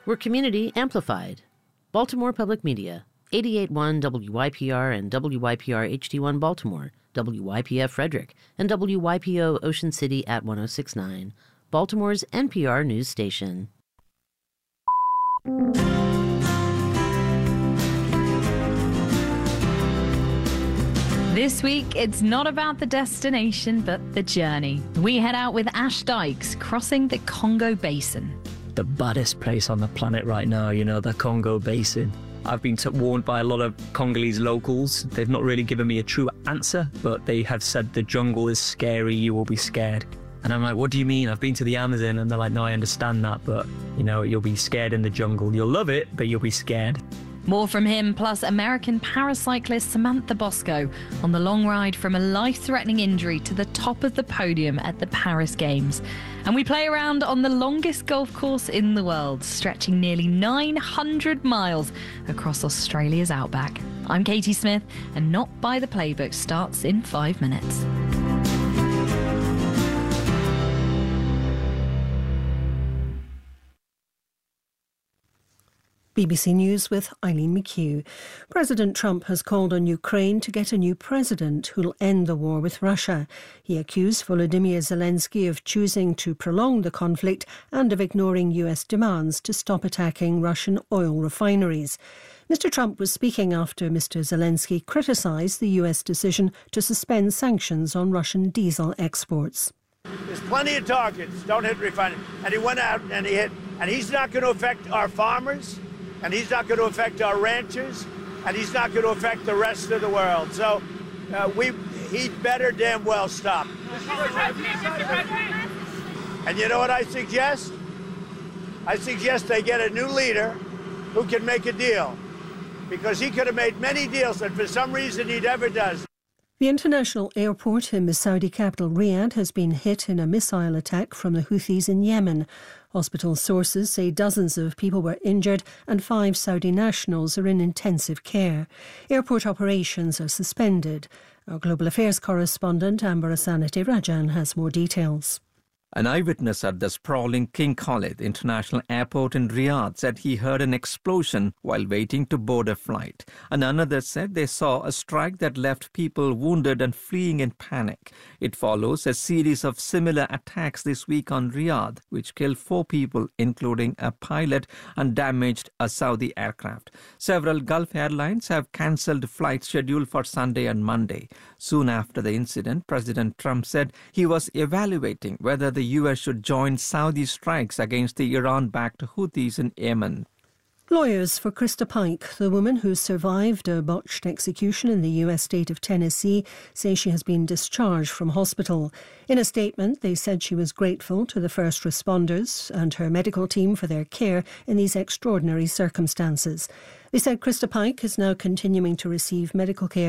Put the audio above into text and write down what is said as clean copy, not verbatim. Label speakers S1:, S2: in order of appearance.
S1: We're community amplified. Baltimore Public Media, 88.1 WYPR and WYPR HD1 Baltimore, WYPF Frederick, and WYPO Ocean City at 106.9, Baltimore's NPR news station.
S2: This week, it's not about the destination, but the journey. We head out with Ash Dykes, crossing the Congo Basin.
S3: The baddest place on the planet right now, the Congo Basin. I've been warned by a lot of Congolese locals. They've not really given me a true answer, but they have said the jungle is scary, you will be scared. And I'm like, what do you mean? I've been to the Amazon. And they're like, no, I understand that, but, you'll be scared in the jungle. You'll love it, but you'll be scared.
S2: More from him, plus American paracyclist Samantha Bosco on the long ride from a life-threatening injury to the top of the podium at the Paris Games. And we play around on the longest golf course in the world, stretching nearly 900 miles across Australia's outback. I'm Katie Smith, and Not By the Playbook starts in 5 minutes.
S4: BBC News with Eileen McHugh. President Trump has called on Ukraine to get a new president who'll end the war with Russia. He accused Volodymyr Zelensky of choosing to prolong the conflict and of ignoring US demands to stop attacking Russian oil refineries. Mr. Trump was speaking after Mr. Zelensky criticised the US decision to suspend sanctions on Russian diesel exports.
S5: There's plenty of targets. Don't hit refineries. And he went out and he hit. And he's not going to affect our farmers. And he's not going to affect our ranchers, and he's not going to affect the rest of the world. So he'd better damn well stop. And you know what I suggest? I suggest they get a new leader who can make a deal, because he could have made many deals that for some reason he never does.
S4: The international airport in the Saudi capital Riyadh has been hit in a missile attack from the Houthis in Yemen. Hospital sources say dozens of people were injured and 5 Saudi nationals are in intensive care. Airport operations are suspended. Our global affairs correspondent Amber Asanati Rajan has more details.
S6: An eyewitness at the sprawling King Khalid International Airport in Riyadh said he heard an explosion while waiting to board a flight. And another said they saw a strike that left people wounded and fleeing in panic. It follows a series of similar attacks this week on Riyadh, which killed 4 people, including a pilot, and damaged a Saudi aircraft. Several Gulf airlines have cancelled flights scheduled for Sunday and Monday. Soon after the incident, President Trump said he was evaluating whether the U.S. should join Saudi strikes against the Iran-backed Houthis in Yemen.
S4: Lawyers for Krista Pike, the woman who survived a botched execution in the U.S. state of Tennessee, say she has been discharged from hospital. In a statement, they said she was grateful to the first responders and her medical team for their care in these extraordinary circumstances. They said Krista Pike is now continuing to receive medical care